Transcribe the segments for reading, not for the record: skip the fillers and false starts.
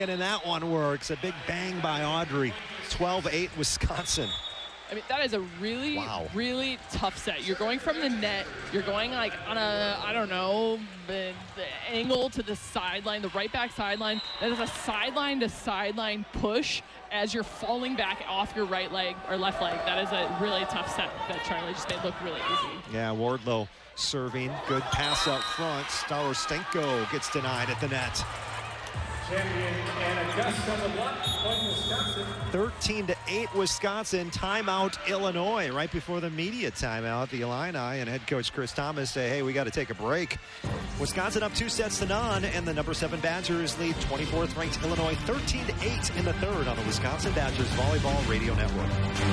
And that one works. A big bang by Audrey. 12-8 Wisconsin. I mean, that is a really, really tough set. You're going from the net. You're going like on a, I don't know, the angle to the sideline, the right back sideline. That is a sideline to sideline push as you're falling back off your right leg or left leg. That is a really tough set that Charlie just made look really easy. Yeah, Wardlow serving. Good pass up front. Starostenko gets denied at the net. 13-8 Wisconsin. Timeout Illinois. Right before the media timeout, the Illini and head coach Chris Thomas say, hey, we got to take a break. Wisconsin up 2-0, and the number 7 Badgers lead 24th ranked Illinois 13-8 in the third on the Wisconsin Badgers Volleyball Radio Network.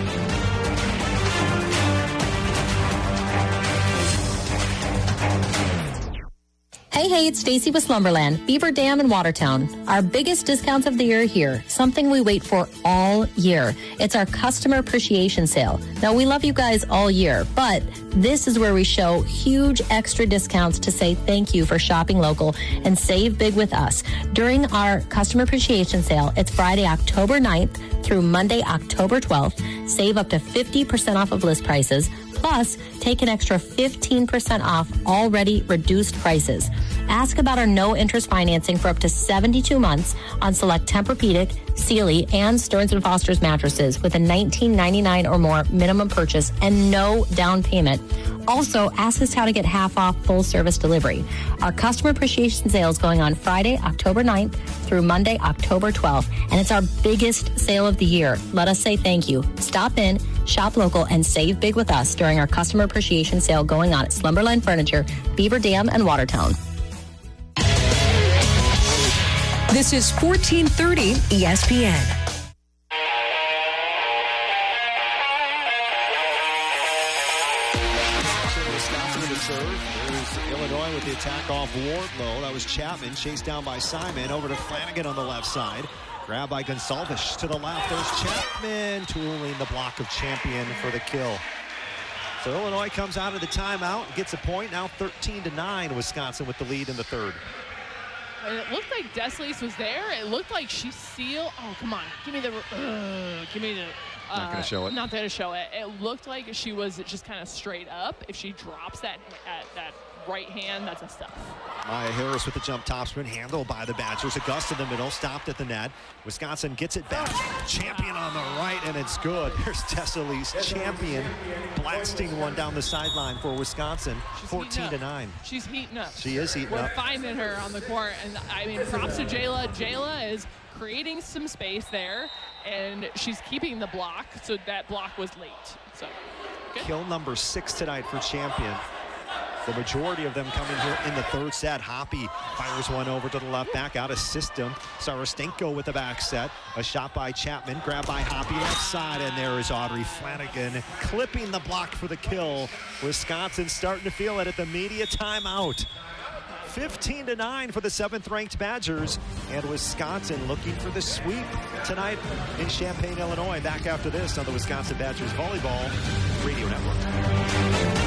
Hey, it's Stacy with Slumberland, Beaver Dam in Watertown. Our biggest discounts of the year here, something we wait for all year. It's our customer appreciation sale. Now, we love you guys all year, but this is where we show huge extra discounts to say thank you for shopping local and save big with us. During our customer appreciation sale, it's Friday, October 9th through Monday, October 12th. Save up to 50% off of list prices. Plus, take an extra 15% off already reduced prices. Ask about our no-interest financing for up to 72 months on select Tempur-Pedic, Sealy, and Stearns & Foster's mattresses with a $19.99 or more minimum purchase and no down payment. Also, ask us how to get half off full-service delivery. Our customer appreciation sale is going on Friday, October 9th through Monday, October 12th, and it's our biggest sale of the year. Let us say thank you. Stop in, shop local, and save big with us during our customer appreciation sale going on at Slumberland Furniture, Beaver Dam, and Watertown. This is 1430 ESPN. Wisconsin with the serve. There's Illinois with the attack off Wardlow. That was Chapman, chased down by Simon. Over to Flanagan on the left side. Grab by Gonsalves to the left. There's Chapman tooling the block of Champion for the kill. So Illinois comes out of the timeout, gets a point. Now 13-9, Wisconsin with the lead in the third. It looked like Deslice was there. It looked like she sealed. Oh, come on. Give me the. Not going to show it. Not going to show it. It looked like she was just kind of straight up. If she drops that right hand, that's a stuff. Maya Harris with the jump topspin, handled by the Badgers. Augusta in the middle, stopped at the net. Wisconsin gets it back. Champion on the right, and it's good. There's Deslice, Champion, blasting one down the sideline for Wisconsin. 14-9. She's heating up. She is heating up. We're finding her on the court, and I mean, props to Jayla. Jayla is creating some space there, and she's keeping the block, so that block was late. So, good. Kill number 6 tonight for Champion. The majority of them coming here in the third set. Hoppy fires one over to the left, back out of system. Starostenko with the back set. A shot by Chapman, grabbed by Hoppy left side, and there is Audrey Flanagan clipping the block for the kill. Wisconsin starting to feel it at the media timeout. 15-9 for the 7th-ranked Badgers, and Wisconsin looking for the sweep tonight in Champaign, Illinois. Back after this on the Wisconsin Badgers Volleyball Radio Network.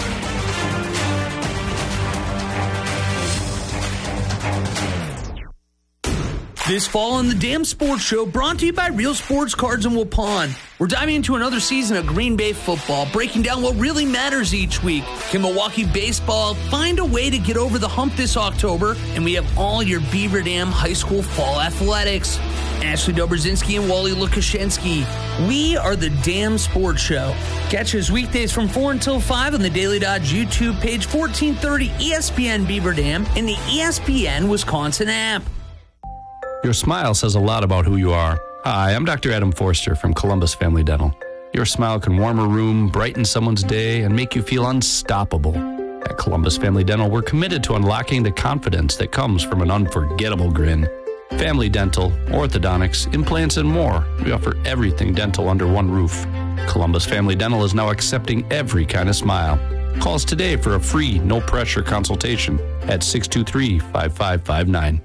This fall on the Dam Sports Show, brought to you by Real Sports Cards in Waupun. We're diving into another season of Green Bay football, breaking down what really matters each week. Can Milwaukee baseball find a way to get over the hump this October? And we have all your Beaver Dam High School fall athletics. Ashley Dobrzinski and Wally Lukashenski. We are the Dam Sports Show. Catch us weekdays from 4 until 5 on the Daily Dodge YouTube page, 1430 ESPN Beaver Dam, and the ESPN Wisconsin app. Your smile says a lot about who you are. Hi, I'm Dr. Adam Forster from Columbus Family Dental. Your smile can warm a room, brighten someone's day, and make you feel unstoppable. At Columbus Family Dental, we're committed to unlocking the confidence that comes from an unforgettable grin. Family dental, orthodontics, implants, and more. We offer everything dental under one roof. Columbus Family Dental is now accepting every kind of smile. Call us today for a free, no-pressure consultation at 623-5559.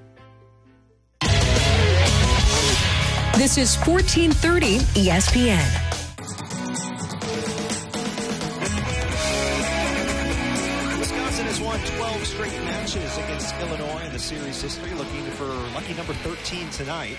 This is 1430 ESPN. Wisconsin has won 12 straight matches against Illinois in the series Sistri looking for lucky number 13 tonight.